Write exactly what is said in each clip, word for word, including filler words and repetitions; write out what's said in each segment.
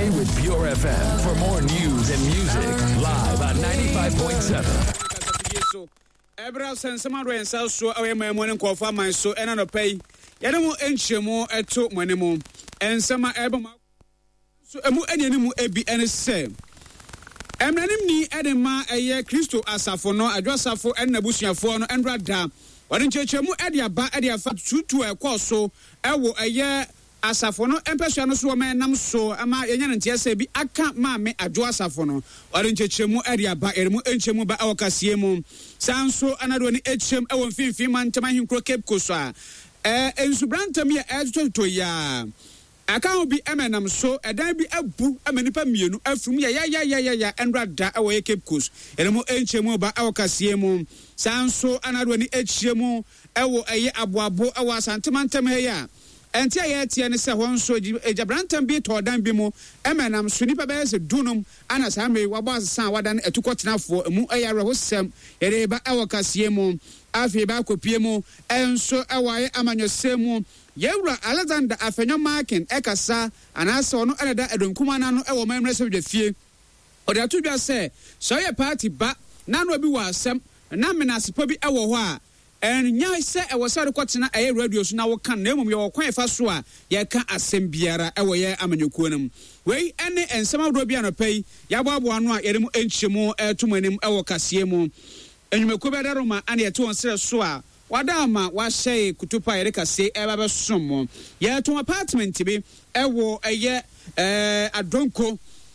Stay with Pure F M for more news and music live on ninety-five point seven. Ebra sensema do ensa so awe mamu ne nkofo man so ena no pay yene mu enchemu eto manemu ensema eba so emu enenimu ebi ene se emranim ni edema eye Kristo asafo no adwasafo ennabusuafo no enrada wode nchechemu ede aba ede afa tutu ekoso ewo eye asafo no empesua no so ma nam so ama yenya ntia se bi aka maame adwo asafo no wode nchechemu ede aba eremu enchemu ba awokase mu sanso anado ni echem ewo mfimfim man tema hinkro Cape Coast a eh ensubrantam ye etuto ya aka obi emenam so edan bi abu amanipa mienu afrum ya ya ya ya ya enrada ewo Cape Coast eremu enchemu ba awokase mu sanso anado ni echemu ewo eye aboabo ewo asantemantam he ya entia ye tie ne se hon so ejabrantam bi to dan bi mu emenam so nipa be se dunum ana sa me wabo asan wadan etukotenafo mu ayare hosem yere ba awokase mu afi ba kopie mu enso ewaye amanyose mu yewura Alexander Afenyo Markin ekasa anase ono eleda edonkuma na no ewo memre se dwafie ode atudwa se so ye party ba na no bi wa asem na menasipo bi ewo ho a en nya se ewo se rekotena eye radio so na wo kan na emum ye wo kwan fa so a ye ka asem biara ewo ye amanyekuo nam wei ene ensema do bia no pai ya boabo ano a yeremu enchemu etumanim ewo kasee mu enwumeko bedaroma ane yeto onsere so a wadama wahye kutupa yere kase eba besom ye to apartment bi ewo eye eh adonko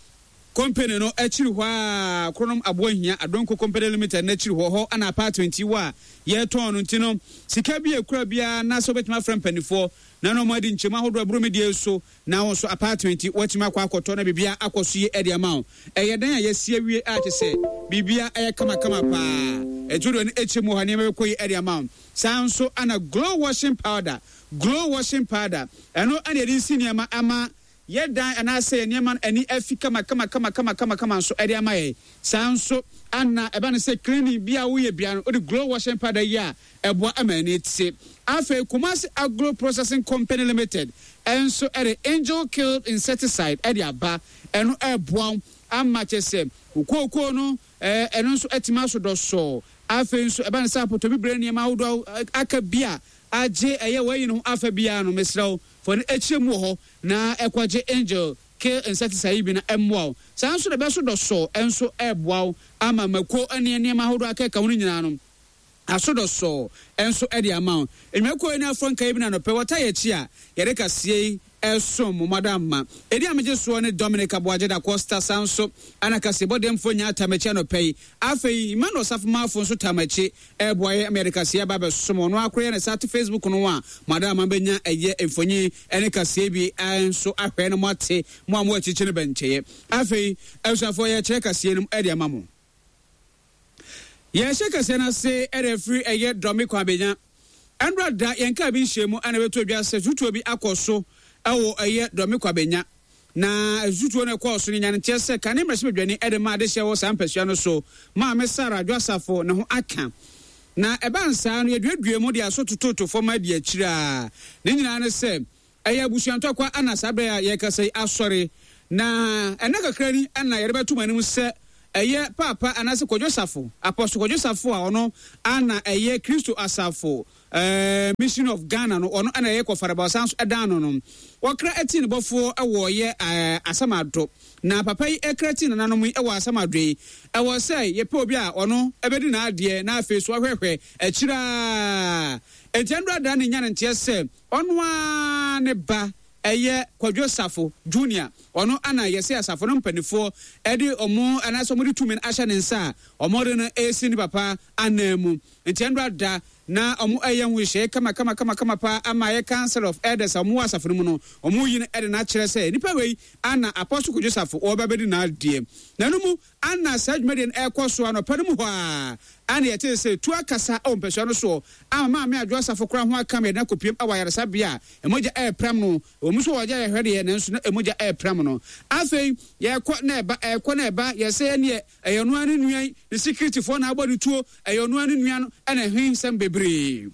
company no achiri ho a kronom abohia adonko company limited na achiri ho ho ana apartment wa ye to no ntino sika bi ekura bia na so betima frem panifo na no madi nchema hodo aburo medie so na won so apartment watima kwa akoto na bibia akoso ye area ma eye dan ya yesie wie a chese bibia eye kama kama pa etudo ni echemu ha ne mekọ ye area ma sanso ana glow washing powder glow washing powder eno ana edi siniama ama yedan ana say niaman ani afika kama kama kama kama kama kama so area ma ye sanso ana eba ne say cleaning bia wo ye bia no the glow washing powder ya ebo amani tse afa Kumasi Agro Processing Company Limited enso ere Angel Killed Insecticide area ba eno ebo amma chese ukoko no eh eno nso etima so do so afa nso eba ne say poto bi bre niam awodo aka bia aje eye wayi no afa bia no mesraw for echemu ho na ekwaje Angel Kill Insecticide bi na emwo sanso de be so do so enso ebo ama mako ane niam awodo aka ka wonu nyina no asodo so enso edi amount enweko eni afron kai bi na no pe wata ye chi a yere kasie eso mo madam ma edi ameje so ne Dominic Aboaje da Costa Sanso ana kase bodem fo nya tamachi no pei afei imano safma fo so tamachi e boye America sie ba be so mo no akroye ne sat Facebook no a madam ma benya eye emfonyi ene kase bi enso ahwe ne mote mo amu achichi ne bencheye afei elsafo ye che kase no edi amamo ye sheka sena se ere free eye Dominic Abenya andra da yenka bi nhemu ana beto dwa se tutu bi akoso ewo eye Dominic Abenya na tutu ne koso ni nyan tiese kane mrese bedwani ede ma de hye wo sampesua no so ma me Sara Dwasafo ne ho aka na ebansa no yeduadue mu de aso tutu fo ma de akira ne nyina ne se eye abusuanto kwa ana sabe ya ye kasai asori na ena kakra ni ana yere betu manim se eye papa anase Kwadwosafo apostle Kwadwosafo a ono ana eye Kristo asafo eh mission of Ghana no ono ana eye Kofaraba sanso edan no no wakra etin bofo ewo ye asamado na papa yi ekratin nanom ewo asamado yi ewo say ye pe obi a ono ebedi na ade na afesu ahwehwe akira ejandra da ne nyane ntie se ono a ne ba eye Kwadwosafo junior ono ana yesi asafo no mpanifo edi omo anaso mo di tumen ahya ne nsa omo de no esi ni papa anamu entiandra da na omo ayen wishe kama kama kama kama pa ama ye council of elders omo asafo no no omo yi ne ede na kire se nipa wei ana apostle Kwadwosafo obabedi na adie na no mu ana sajmedian ekoso ano panimu ho a ana yete se tu akasa o mpesua no so ama ma Adwasafo kura ho aka me na kopiem awayaresa bia emoja e pram no omu so woja ye hwede ye nanso na emoja e pram no afei ye kwa na eba e kwa na eba ye se ne e yonu anu nuan the security for na agbadu tuo e yonu anu nuan no ana hwin sem bebre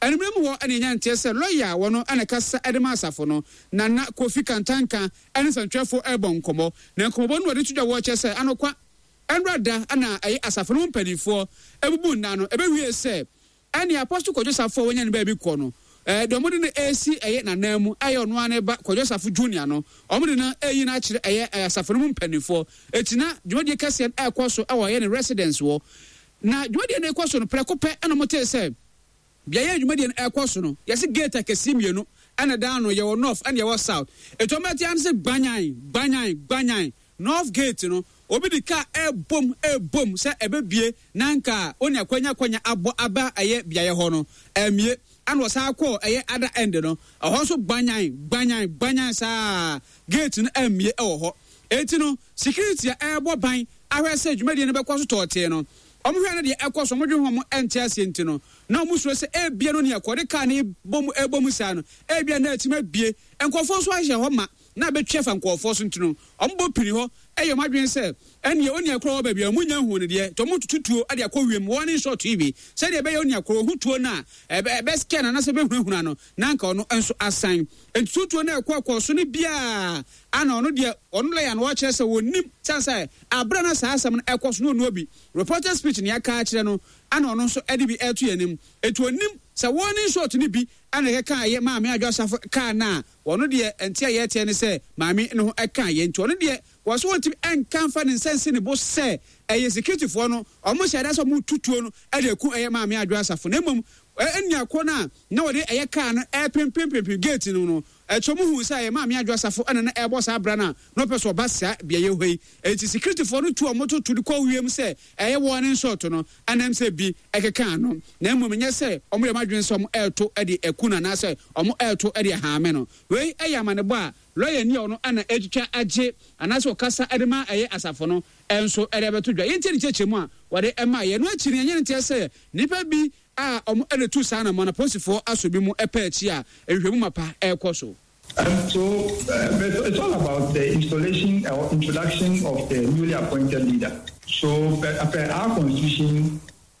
Enimre mu ho ene nya nte se lawyer wono ane kasa edema asafo no na na Kofi Kantanka ene santwefo ebon komo na komo no de tudwa wo che se anokwa enrada ana ayi asafo no mpanifo ebubu nna no ebewie se ene Apostle Kwadwosafo wonya ne ba bi ko no eh de omudi ne esi eye na namu aye ono ane ba Kwadwosafo junior no omudi na eyi na kire eye asafo no mpanifo etina dwodi kase ekoso awo ye ne residence wo na dwodi ne ekoso no prekope ene mote se bia ye dwodi ne ekoso no yesi gate akesi mienu ana down no ye wo north and ye wo south etomati an se gbanyan gbanyan gbanyan north gate no obi di ka e bom e bom se ebebie nanka oni akwanya kwanya abo aba aye bia ye ho no emie an wo sa akọ aye other end no ho so gbanyan gbanyan gbanyan sa gate no emie e wo ho eti no security e bo ban ahwe se dwumadi ne be kwaso tote no omhwe na de ekoso modwe ho mo ente asienti no na omuso se e bia no ne akọ ka ne bom e bom sa no e bia na atima bie enkofo so ahye ho ma na betwe fa nkofo so ntino ombo piri ho eyo madwen se ene oni akro ba bia munya hu ne de to mututuo ade akọwiem warning shot ibi se de be yo oni akro hutuo na e be scan na se be hunahuna no na nka ono enso asan entutuo na ekọ so ne bia ana ono de ono le ya no wa kire se wonim chansa abra na sa asam na ekọ so no no obi reporter speech ne aka kire no ana ono so ade bi etu yanim etu onim sa warning shot ne bi ana he kan ye maame Adwasafo kan na wono de ente ye tie ne se maame ne ho aka ye nti ono de waso wonti enkan fa ne sense ne bo se eye security fo no omo shada so mu tutuo no e de ku eye maame Adwasafo na mum enya akona na wode eye kan no e pempempem gate no no echomu hu sa eye maame Adwasafo ana na e bo sa bra na no peso basa bia ye hoi eti security fo no tu omo to tu ko wiem se eye warning shot no anam se bi ekeka no na mum nya se omo ye madwen so omo eto e de ekuna na se omo eto e de haame no we eye amane bo a lawyer ni ono ana ejitwa age anaso kasa edema eye asafo no enso ere beto dwa yenti ni chechemu a wade ema ye no akiri enye ntia se nipa bi a omo ene tu sana mana posifo asobi mu epa achi a ehwemu mapa ekoso. Um, so uh, it's all about the installation or introduction of the newly appointed leader. So per, per our constitution,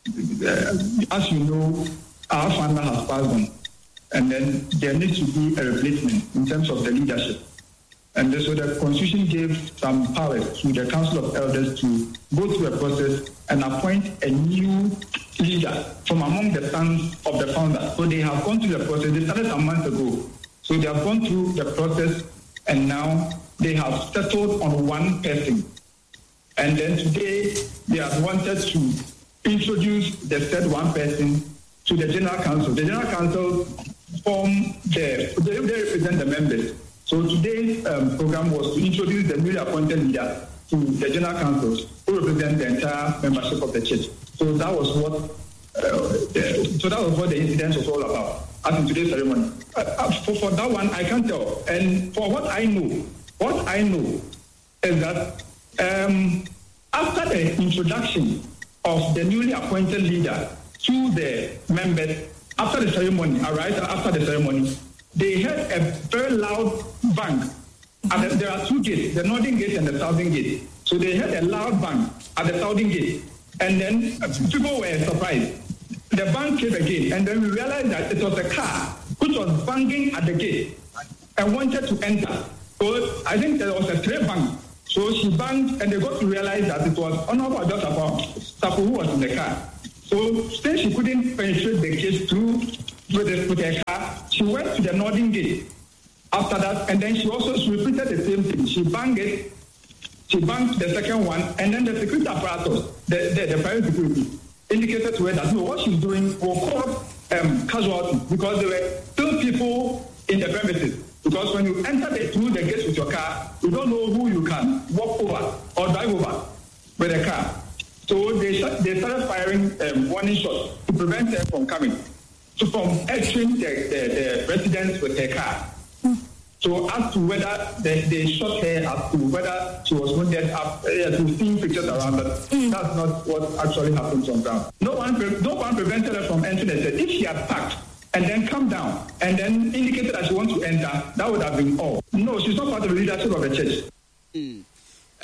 uh, as you know, our founder has passed on. And then there needs to be a replacement in terms of the leadership. And so the Constitution gave some power to the Council of Elders to go through a process and appoint a new leader from among the sons of the founder. So they have gone through the process. They started a month ago. So they have gone through the process and now they have settled on one person. And then today they have wanted to introduce the said one person to the General Council. The General Council form the, they, they represent the members. So today's um, program was to introduce the newly appointed leader to the General Council who represent the entire membership of the church. So that was what uh, the, so that was what the incident was all about as in today's ceremony. Uh, for, for that one, I can't tell. And for what I know, what I know is that um, after the introduction of the newly appointed leader to the members, after the ceremony, all right, after the ceremony, they heard a very loud bang. And there are two gates, the northern gate and the southern gate. So they heard a loud bang at the southern gate. And then uh, people were surprised. The bang came again, and then we realized that it was a car which was banging at the gate and wanted to enter. So I think there was a stray bang. So she banged, and they got to realize that it was Honorable Adwasafo who was in the car. So since she couldn't penetrate the gate through with, the, with her car, she went to the northern gate after that, and then she also she repeated the same thing. She banged it, she banged the second one, and then the security apparatus, the, the, the private security, indicated to her that no, what she's doing will cause um, casualties because there were still people in the premises. Because when you enter the, through the gate with your car, you don't know who you can walk over or drive over with a car. So they they started firing um, warning shots to prevent her from coming, so from entering the, the, the residence with her car. Mm. So as to whether they, they shot her, as to whether she was wounded, up, uh, we've seen pictures around that. Mm. That's not what actually happened on ground. No one, no one prevented her from entering the set. If she had packed and then come down and then indicated that she wants to enter, that would have been all. No, she's not part of the leadership of the church. Mm.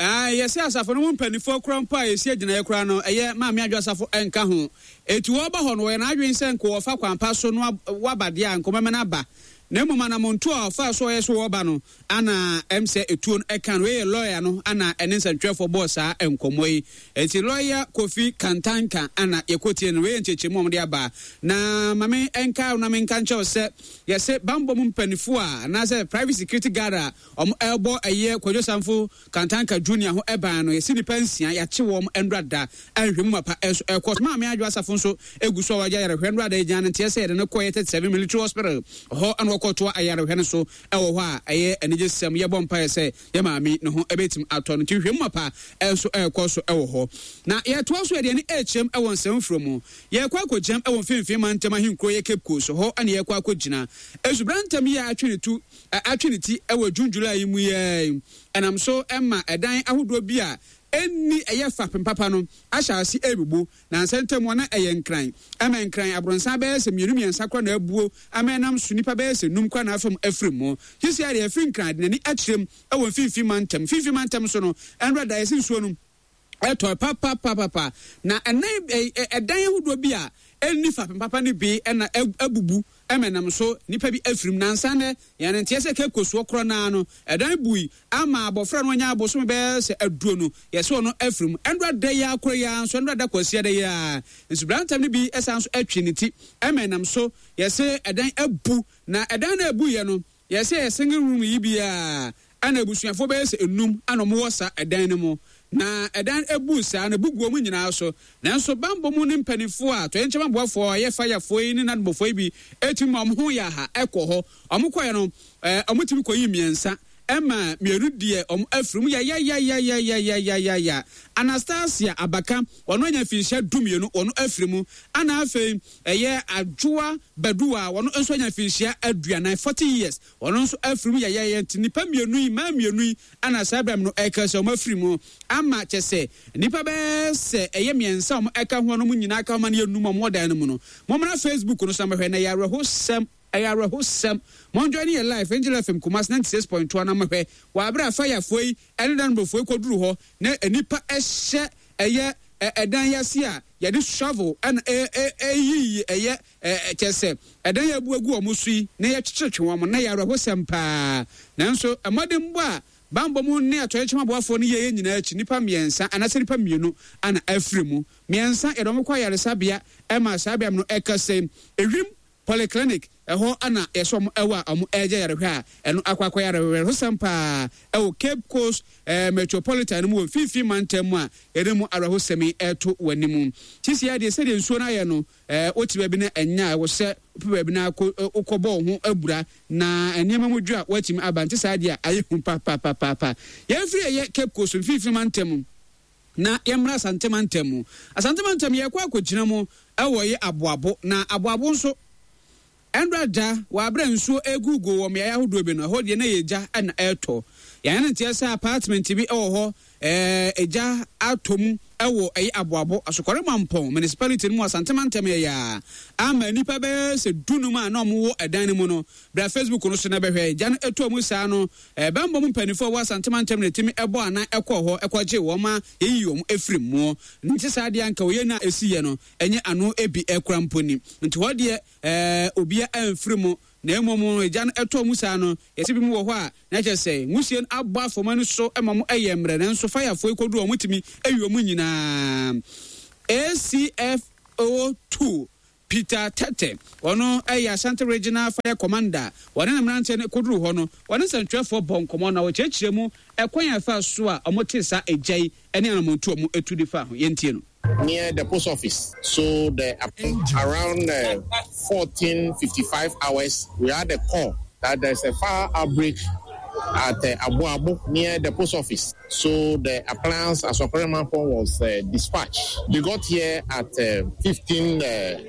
Ah, yes, asafo no mpanifo krampa esi agina ye kra no eye maame adwo asafo enka ho etu oba ho no we na adwen se nko ofa kwampa so no wabade a nko meme na ba na mu mana monto a ofa so ye so oba no ana em se etu no eka no we lawyer no ana ene nsantwefo boss a enkomoi enti lawyer Kofi Kantanka ana yekotie no we nchechemu omde aba na mame enka na me nka nche se ye se bambo mu mpanifo a na se private security guard a om elbo eye Kwadwo Samfo Kantanka Junior ho eba no ye sini pensia ya che wom endrada anhwem mapa eso ekos ma me adwo asafo so eguso waja yare hwendrada e jan ntie se ne koye thirty-seven military hospital ho an wokoto ayare hwene so ewo ho a eye enije sem ye bompa ye se ye maami ne ho ebetim ato no hwem mapa eso ekoso ewo ho na ye to so de ne echem ewo nsem from ye kwa akogem ewo mfimfim mantem ahinkro ye Cape Coast ho an ye kwa akogina ezubrantam ye atwenitu atweniti ewo junjula yi mu ye enam so emma edan ahodo bi a enni eye fa pempapa no ahyase ebubu na nsentemu na eye nkran ama nkran abronsa be se mienu miensa kwa na abuo ama nam so nipa be se num kwa na afam afrim mo hisi ade afri nkran de ni akyerem ewo mfimfim mantem mfimfim mantem so no enra da yesi nsuo no eto papa papa papa na ene edan ahodo bi a enni fa pempapa ne bi na abubu emenam so nipa bi afrim nansa ne yane ntie se Cape Coast okro na no edan bui ama abofra no nya abosom be se aduo no yese ono afrim endra da ya akro ya so endra da kwasia da ya nsubrantam ne bi esan so atwiniti emenam so yese edan abu na edan na abu ye no yese single room yi bia ana abusuafo be se enum ana mo wosa edan ne mo na edan ebu sa na buguo mu nyina so nanso bambo mu ne mpanifo a to enchema boafo ye fire foi ni na bofo bi etim am ho ya ha ekọ ho omkoye no eh omutimi koyi miensa Emma mierudie om afrum ya ya ya ya ya ya ya ya ya ya Anastasia Abaka ono nya finsha dumienu ono afrimu ana afei eye adwoa badua ono enso nya finsha aduana forty years ono enso afrimu ya ya ya nipa mienu yi ma mienu yi ana sabram no ekase om afrimu ama chese nipa be se eye miensa om eka ho no mu nyina aka ma na enum om odan no mu no momra Facebook no samahwe na ya reho sem ayara hosam monjoini your life Angel F M Kumas ninety-six point two na mahwe wa abra fire foi enidan bofoi koduru ho na enipa ehye eye edan yase a ye de shovel and eyi eye chese edan ya bu agu omusui na ye chichirchwe won na yara hosam pa nanso amodem bo a bambo mu ne atoyechema boafo ne ye nyina achi nipa miensa anase nipa mienu ana afrimu miensa edom kwa yare sabia ema sabia no ekase ewim polyclinic eho ana yesom ewa amu eje yarehwe a eno akwakwa yarehwe ho sampa ewo Cape Coast eh, metropolitan mu fifi mantem a yeremu araho semi eto wanimu tisi ya de se de nsuo na ye no eh otiba bi na enya wo se opiba bi na okobo ho abura na enema modwu a watimi abante saade a aye hu papa papa papa ye free ye Cape Coast fifi mantem na yemra santemantem asantemantem ye kwa akogina mu ewo ye aboabo na aboabo nso Endrada wa abra nsuo egugo wo me ya hodo bi no ho de na yeja na eto ya ne ntia sa apartment bi ewo ho eh eja atom ewo eyi aboabo asokore mampon municipality mu asantemantem ya ama nipa be se dunum a na omwo edan ne mu no bra Facebook no so na behwe eja no eto mu sa no eh bambo mu mpanifo wa asantemantem na timi ebo ana ekọ ho ekọje wo ma yeyi wo mu efrim mu nti sa de anka wo ye na esiye no enye ano ebi ekura mponi nti ho de eh obi a enfrimu na emomo eja no eto mu sa no yesi bi mu wo ho a na che se ngusien abba foma no so emamo eyemre na nso fire fo ekodu omutimi eyi omu nyina A C F O two Peter Tete ono eya Asante Regional Fire Commander wone na mrante ne koduru ho no wone santwefo bonkomo na wo chechire mu ekwan afa so a omotisa ejai ene anamontu omu etudi fa ho yentie no near the post office. So the around uh, fourteen fifty-five hours, we had a call that there's a fire outbreak at uh, Abu Abu near the post office. So the appliance as operator was uh, dispatched. They got here at uh, fifteen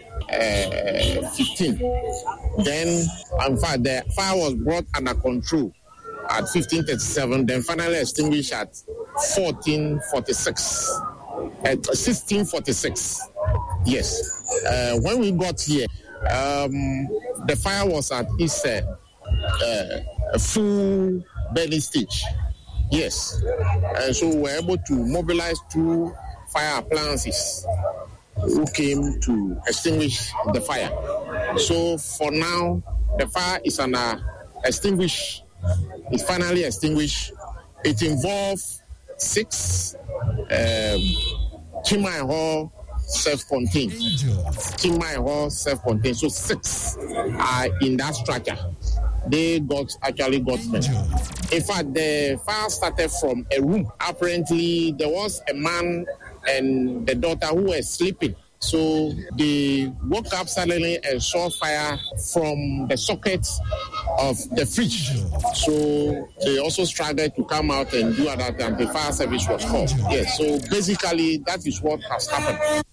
fifteen. Then, in fact, the fire was brought under control at fifteen thirty-seven. Then finally extinguished at fourteen forty-six. At sixteen forty-six. Yes. Uh, when we got here, um, the fire was at its uh, uh, full burning stage. Yes. And so we're able to mobilize two fire appliances who came to extinguish the fire. So for now, the fire is under extinguished. It's finally extinguished. It involved six um, Chimai Hall self-contained. Chimai Hall self-contained. So six are in that structure. They got actually got them. In fact, the fire started from a room. Apparently, there was a man and the daughter who were sleeping. So they woke up suddenly and saw fire from the sockets of the fridge. So they also struggled to come out and do that, and the fire service was called. Yes, so basically that is what has happened.